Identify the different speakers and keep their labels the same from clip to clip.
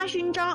Speaker 1: 勋章。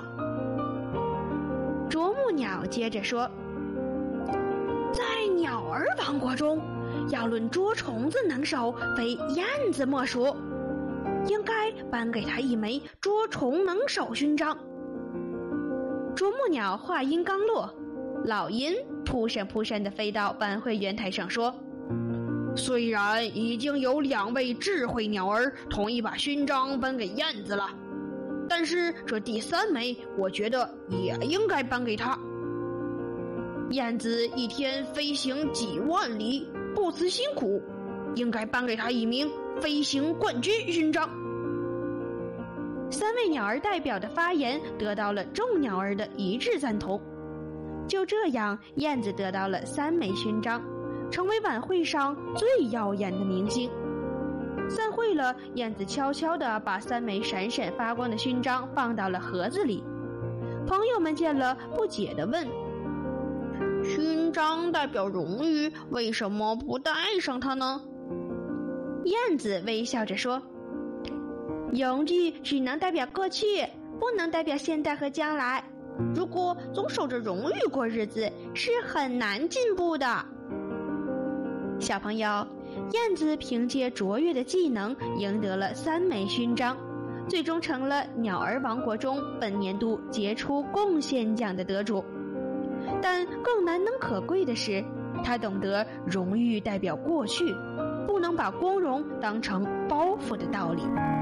Speaker 1: 啄木鸟接着说，在鸟儿王国中，要论捉虫子能手，非燕子莫属，应该颁给他一枚捉虫能手勋章。啄木鸟话音刚落，老鹰扑闪扑闪地飞到班会圆台上说，虽然已经有2位智慧鸟儿同意把勋章颁给燕子了，但是这第3枚我觉得也应该颁给他。燕子一天飞行几万里，不辞辛苦，应该颁给他一名飞行冠军勋章。3位鸟儿代表的发言得到了众鸟儿的一致赞同。就这样，燕子得到了3枚勋章，成为晚会上最耀眼的明星。散会了，燕子悄悄地把3枚闪闪发光的勋章放到了盒子里。朋友们见了，不解地问，勋章代表荣誉，为什么不带上它呢？燕子微笑着说，荣誉只能代表过去，不能代表现在和将来。如果总守着荣誉过日子，是很难进步的。小朋友，燕子凭借卓越的技能赢得了3枚勋章，最终成了鸟儿王国中本年度杰出贡献奖的得主。但更难能可贵的是，他懂得荣誉代表过去，不能把光荣当成包袱的道理。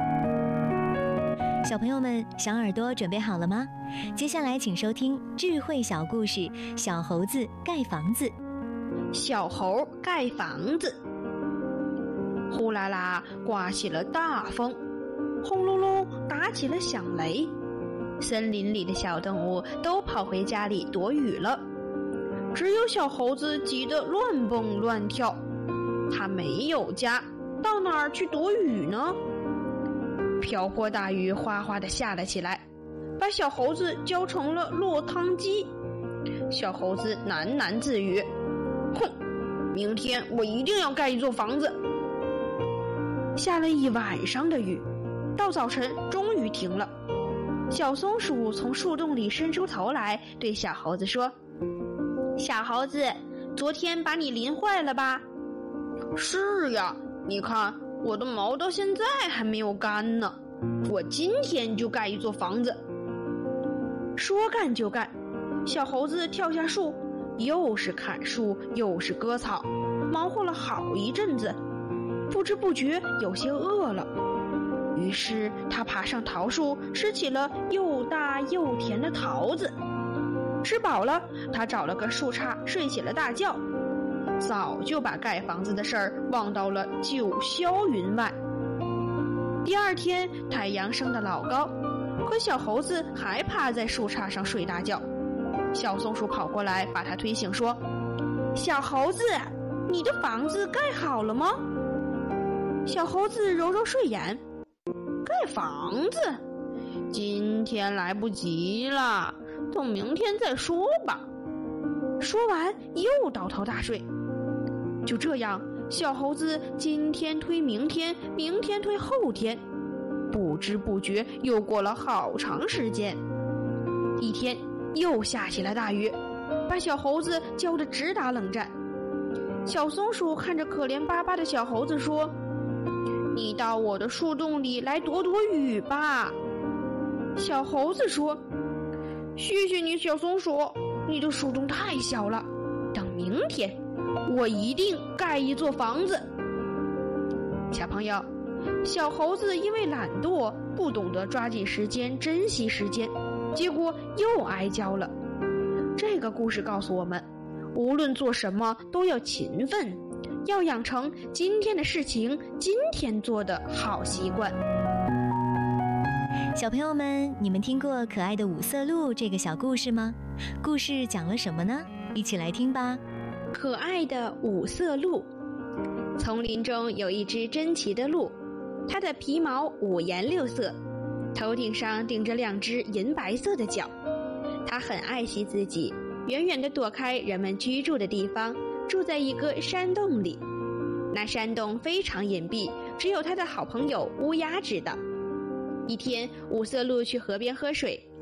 Speaker 2: 小朋友们，小耳朵准备好了吗？接下来请收听智慧小故事《小猴子盖房子》。
Speaker 1: 小猴盖房子。呼啦啦刮起了大风，轰隆隆打起了响雷，森林里的小动物都跑回家里躲雨了，只有小猴子急得乱蹦乱跳。他没有家，到哪儿去躲雨呢？瓢泼大雨哗哗地下了起来，把小猴子浇成了落汤鸡。小猴子喃喃自语，哼，明天我一定要盖一座房子。下了一晚上的雨，到早晨终于停了。小松鼠从树洞里伸出头来，对小猴子说，小猴子，昨天把你淋坏了吧？是呀，你看我的毛到现在还没有干呢，我今天就盖一座房子。说干就干，小猴子跳下树，又是砍树又是割草，忙活了好一阵子，不知不觉有些饿了。于是他爬上桃树，吃起了又大又甜的桃子。吃饱了，他找了个树杈睡起了大觉，早就把盖房子的事儿忘到了九霄云外。第二天太阳升得老高，可小猴子还趴在树杈上睡大觉。小松鼠跑过来把它推醒，说，小猴子，你的房子盖好了吗？小猴子揉揉睡眼，盖房子？今天来不及了，等明天再说吧。说完又倒头大睡。就这样，小猴子今天推明天，明天推后天，不知不觉又过了好长时间。一天又下起了大雨，把小猴子浇得直打冷战。小松鼠看着可怜巴巴的小猴子说，你到我的树洞里来躲躲雨吧。小猴子说，谢谢你小松鼠，你的树洞太小了，等明天我一定盖一座房子。小朋友，小猴子因为懒惰，不懂得抓紧时间珍惜时间，结果又挨浇了。这个故事告诉我们，无论做什么都要勤奋，要养成今天的事情今天做的好习惯。
Speaker 2: 小朋友们，你们听过可爱的五色鹿这个小故事吗？故事讲了什么呢？一起来听吧。
Speaker 1: 可爱的五色鹿。丛林中有一只珍奇的鹿，它的皮毛五颜六色，头顶上顶着2只银白色的角。它很爱惜自己，远远地躲开人们居住的地方，住在一个山洞里。那山洞非常隐蔽，只有它的好朋友乌鸦知道。一天，五色鹿去河边喝水，